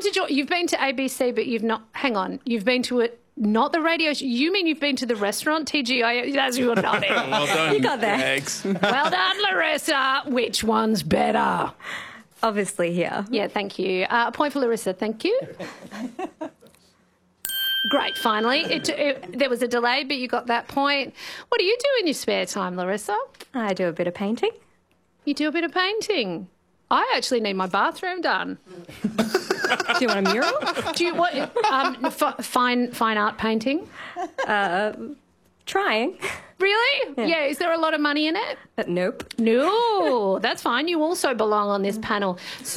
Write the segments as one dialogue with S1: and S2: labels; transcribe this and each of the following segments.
S1: to you've been to ABC, but you've not. Hang on, you've been to it. Not the radio show. You mean you've been to the restaurant, TGI? That's your nodding.
S2: Well done.
S3: You got there.
S2: Thanks.
S1: Well done, Larissa. Which one's better?
S3: Obviously here.
S1: Yeah, thank you. A point for Larissa. Thank you. Great, finally. There was a delay, but you got that point. What do you do in your spare time, Larissa?
S3: I do a bit of painting.
S1: You do a bit of painting. I actually need my bathroom done.
S3: Do you want a mural?
S1: Do you want fine art painting?
S3: Trying.
S1: Really? Yeah. Is there a lot of money in it?
S3: Nope.
S1: No, that's fine. You also belong on this panel. So,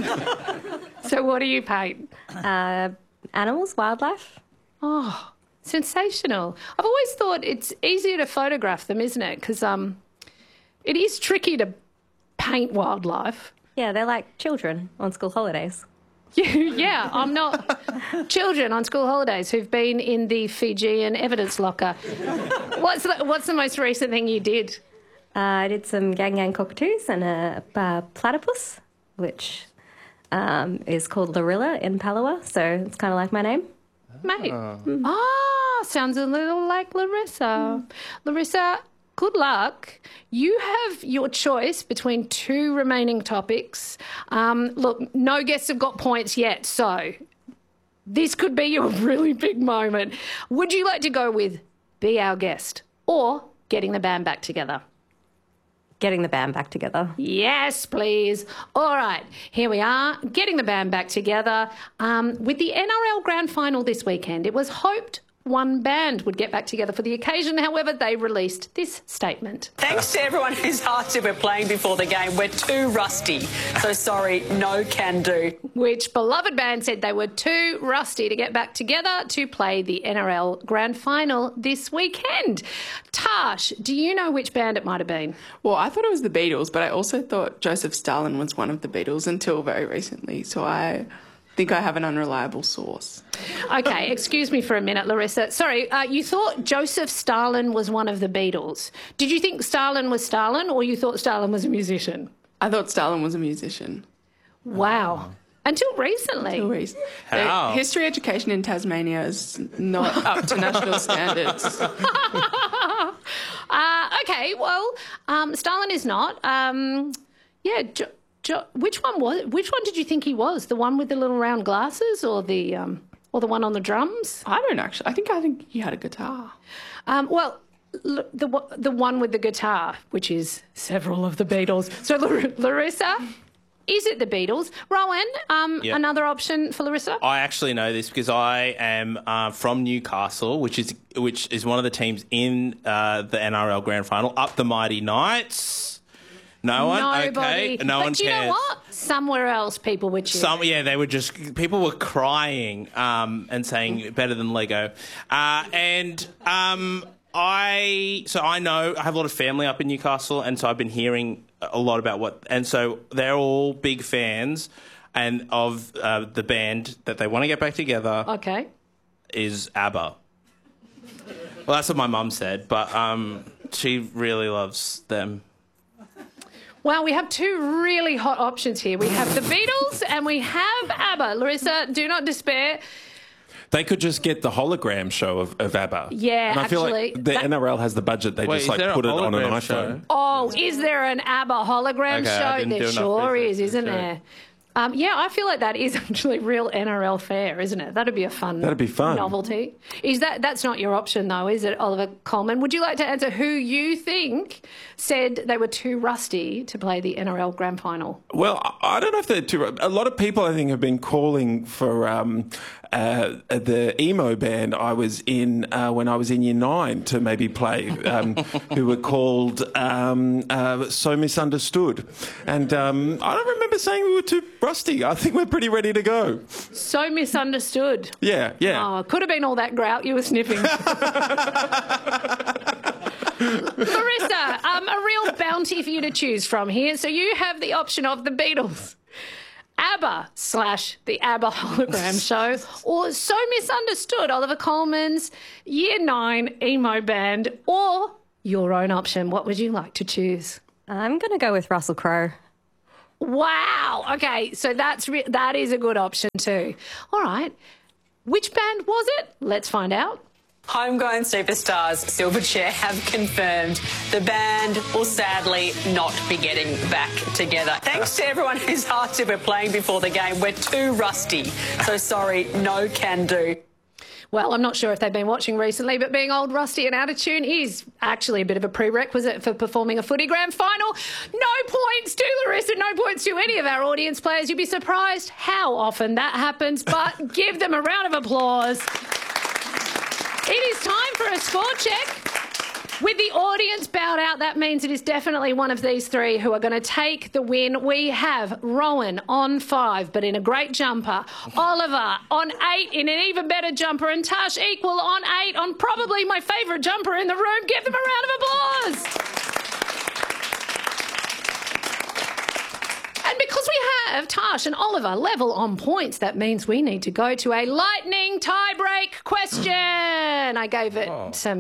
S1: so what do you paint?
S3: Animals, wildlife.
S1: Oh, sensational. I've always thought it's easier to photograph them, isn't it? Because it is tricky to paint wildlife.
S3: Yeah, they're like children on school holidays.
S1: Yeah, I'm not. Children on school holidays who've been in the Fijian evidence locker. What's the most recent thing you did?
S3: I did some gang cockatoos and a platypus, which is called Lorilla in Palawa, so it's kind of like my name.
S1: Mate. Sounds a little like Larissa. Larissa, good luck. You have your choice between two remaining topics. Look, no guests have got points yet, so this could be your really big moment. Would you like to go with Be Our Guest or Getting the Band Back Together?
S3: Getting the band back together.
S1: Yes, please. All right, here we are, getting the band back together. With the NRL Grand Final this weekend, it was hoped one band would get back together for the occasion. However, they released this statement.
S4: Thanks to everyone who's asked if we're playing before the game. We're too rusty. So sorry, no can do.
S1: Which beloved band said they were too rusty to get back together to play the NRL Grand Final this weekend. Tash, do you know which band it might have been?
S5: Well, I thought it was the Beatles, but I also thought Joseph Stalin was one of the Beatles until very recently. So I think I have an unreliable source.
S1: Okay, excuse me for a minute, Larissa. Sorry, you thought Joseph Stalin was one of the Beatles. Did you think Stalin was Stalin, or you thought Stalin was a musician?
S5: I thought Stalin was a musician.
S1: Wow. Until recently.
S2: How?
S5: The history education in Tasmania is not up to national standards.
S1: Okay, well, Stalin is not. Which one did you think he was? The one with the little round glasses, or the one on the drums?
S5: I don't actually. I think he had a guitar.
S1: The one with the guitar, which is several of the Beatles. So Larissa, is it the Beatles? Rowan,
S2: Yep.
S1: Another option for Larissa?
S2: I actually know this because I am from Newcastle, which is one of the teams in the NRL Grand Final. Up the Mighty Knights. No one?
S1: Nobody.
S2: Okay. No one
S1: But you know
S2: cares.
S1: what? Somewhere else people were cheering.
S2: They were people were crying and saying better than Lego. I have a lot of family up in Newcastle, and so I've been hearing a lot about and so they're all big fans and of the band that they want to get back together.
S1: Okay.
S2: Is ABBA. Well, that's what my mum said, but she really loves them.
S1: Well, we have two really hot options here. We have the Beatles and we have ABBA. Larissa, do not despair.
S6: They could just get the hologram show of ABBA.
S1: Yeah,
S6: and I feel
S1: actually,
S6: like the NRL has the budget. They just put it on an iPhone.
S2: Show?
S1: Oh, is there an ABBA hologram show? There sure is, isn't there? Yeah, I feel like that is actually real NRL fair, isn't it? That'd be a fun novelty. That's not your option, though, is it, Oliver Coleman? Would you like to answer who you think said they were too rusty to play the NRL Grand Final?
S6: Well, I don't know if they're too... A lot of people, I think, have been calling for the emo band I was in when I was in Year 9 to maybe play, who were called So Misunderstood. And I don't remember saying we were too rusty. I think we're pretty ready to go.
S1: So Misunderstood.
S6: Yeah.
S1: Oh, it could have been all that grout you were sniffing. Larissa, a real bounty for you to choose from here. So you have the option of the Beatles, ABBA / the ABBA hologram show, or So Misunderstood, Oliver Coleman's Year 9 emo band, or your own option. What would you like to choose?
S3: I'm going to go with Russell Crowe.
S1: Wow. Okay, so that is a good option too. All right. Which band was it? Let's find out.
S4: Homegrown superstars Silverchair have confirmed the band will sadly not be getting back together. Thanks to everyone who's asked if we're playing before the game. We're too rusty. So sorry, no can do.
S1: Well, I'm not sure if they've been watching recently, but being old, rusty and out of tune is actually a bit of a prerequisite for performing a footy grand final. No points to Larissa, no points to any of our audience players. You'd be surprised how often that happens, but give them a round of applause. It is time for a score check. With the audience bowed out, that means it is definitely one of these three who are going to take the win. We have Rowan on 5, but in a great jumper. Oliver on 8 in an even better jumper. And Tash equal on 8 on probably my favourite jumper in the room. Give them a round of applause. And because we have Tash and Oliver level on points, that means we need to go to a lightning tie-break question. I gave it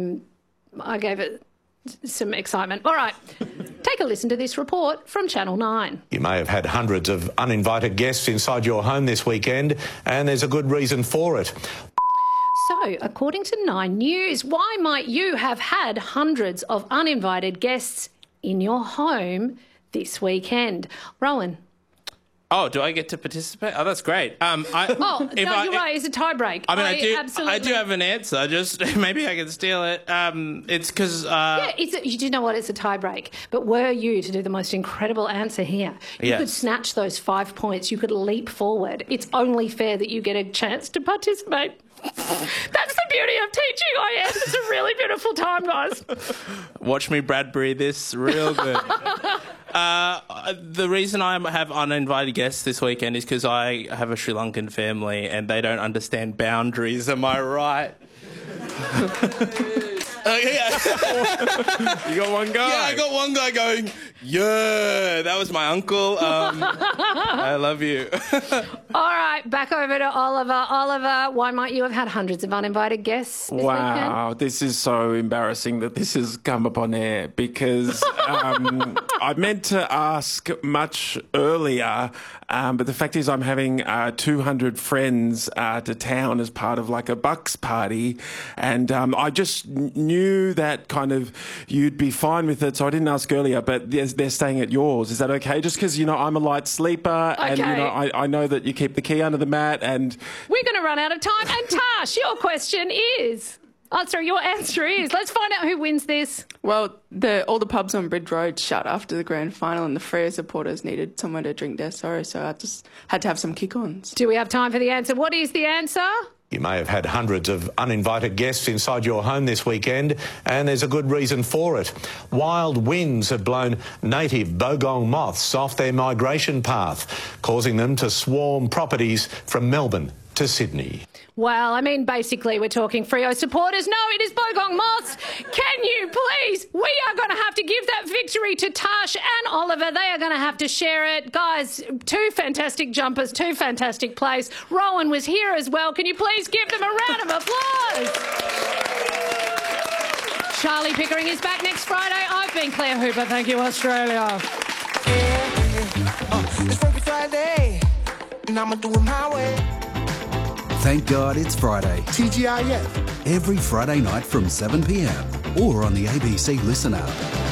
S1: some excitement. All right, take a listen to this report from Channel 9.
S7: You may have had hundreds of uninvited guests inside your home this weekend, and there's a good reason for it.
S1: So, according to 9 News, why might you have had hundreds of uninvited guests in your home this weekend? Rowan.
S2: Oh, do I get to participate? Oh, that's great.
S1: You're right. It's a tie break.
S2: I do have an answer. Just maybe I can steal it. It's because
S1: you do know what? It's a tie break. But were you to do the most incredible answer here, you could snatch those 5 points. You could leap forward. It's only fair that you get a chance to participate. That's the beauty of teaching IS. It's a really beautiful time, guys.
S2: Watch me Bradbury this real good. The reason I have uninvited guests this weekend is because I have a Sri Lankan family and they don't understand boundaries. Am I right?
S6: You got one guy?
S2: Yeah, I got one guy going, yeah, that was my uncle. I love you.
S1: All right, back over to Oliver. Oliver, why might you have had hundreds of uninvited guests this weekend?
S6: This is so embarrassing that this has come up on air because I meant to ask much earlier, but the fact is I'm having 200 friends to town as part of like a Bucks party, and I just knew that kind of you'd be fine with it, so I didn't ask earlier, but they're staying at yours. Is that okay? Just because, I'm a light sleeper, and, I know that you keep the key under the mat, and...
S1: We're going to run out of time, and Tash, your question is... your answer is... Let's find out who wins this.
S5: Well, all the pubs on Bridge Road shut after the grand final, and the Freo supporters needed somewhere to drink their sorrow, so I just had to have some kick-ons.
S1: Do we have time for the answer? What is the answer?
S7: You may have had hundreds of uninvited guests inside your home this weekend, and there's a good reason for it. Wild winds have blown native bogong moths off their migration path, causing them to swarm properties from Melbourne to Sydney.
S1: Well, basically we're talking Freo supporters. No, it is bogong moths. Can you please? We are going to have to give that victory to Tash and Oliver. They are going to have to share it. Guys, 2 fantastic jumpers, 2 fantastic plays. Rowan was here as well. Can you please give them a round of applause? Charlie Pickering is back next Friday. I've been Claire Hooper. Thank you, Australia.
S8: It's Funky Friday, and I'ma do it my way.
S9: Thank God it's Friday.
S8: TGIF.
S9: Every Friday night from 7 p.m. or on the ABC Listen app.